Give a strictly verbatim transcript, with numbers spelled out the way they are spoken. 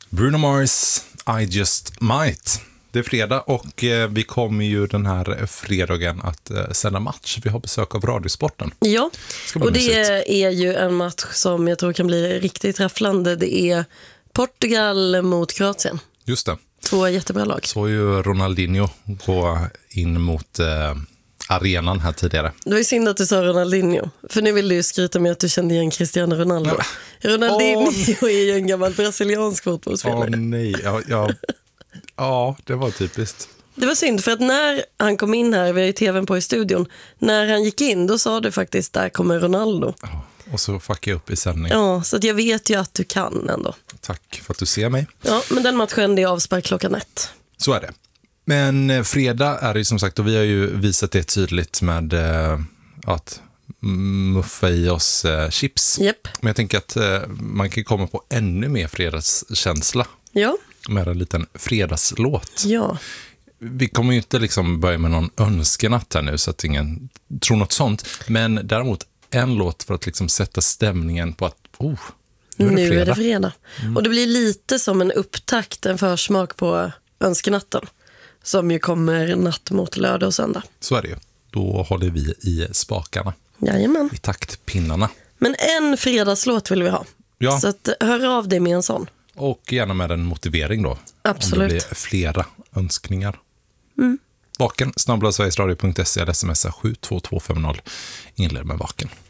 Bruno Mars, I just might. Det är fredag och eh, vi kommer ju den här fredagen att eh, sända match. Vi har besök av Radiosporten. Ja, och det mysigt. är ju en match som jag tror kan bli riktigt träfflande. Det är Portugal mot Kroatien. Just det. Två jättebra lag. Så ju Ronaldinho gå in mot eh, arenan här tidigare. Det var ju synd att du sa Ronaldinho. För nu vill du ju skryta med att du kände igen Cristiano Ronaldo. Ja. Ronaldinho oh. är ju en gammal brasiliansk fotbollsspelare. Åh oh, nej, ja, ja. ja, det var typiskt. Det var synd för att när han kom in här, vi har ju tvn på i studion, när han gick in då sa du faktiskt, där kommer Ronaldo. Oh, och så fuckade jag upp i sändning. Ja, så att jag vet ju att du kan ändå. Tack för att du ser mig. Ja, men den matchen det är avspark klockan ett. Så är det. Men fredag är det som sagt, och vi har ju visat det tydligt med eh, att muffa i oss eh, chips. Yep. Men jag tänker att eh, man kan komma på ännu mer fredagskänsla. Ja. Med en liten fredagslåt. Ja. Vi kommer ju inte liksom börja med någon önskenatt här nu så att ingen tror något sånt. Men däremot en låt för att liksom sätta stämningen på att oh, nu är det nu fredag. Är det fredag. Mm. Och det blir lite som en upptakt, en försmak på önskenatten. Som ju kommer natt mot lördag och söndag. Så är det ju. Då håller vi i spakarna. Jajamän. I taktpinnarna. Men en fredagslåt vill vi ha. Ja. Så att, hör av dig med en sån. Och gärna med en motivering då. Absolut. Om det blir flera önskningar. Mm. Vaken, snabbla sverigesradio punkt se eller smsa sju två två fem noll. Inled med vaken.